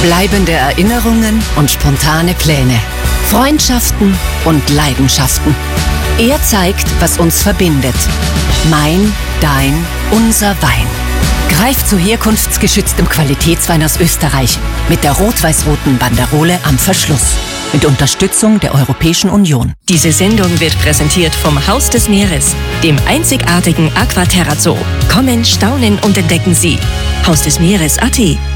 Bleibende Erinnerungen und spontane Pläne. Freundschaften und Leidenschaften. Er zeigt, was uns verbindet. Mein, dein, unser Wein. Greif zu herkunftsgeschütztem Qualitätswein aus Österreich mit der rot-weiß-roten Banderole am Verschluss. Mit Unterstützung der Europäischen Union. Diese Sendung wird präsentiert vom Haus des Meeres, dem einzigartigen Aquaterra Zoo. Kommen, staunen und entdecken Sie. Haus des Meeres.at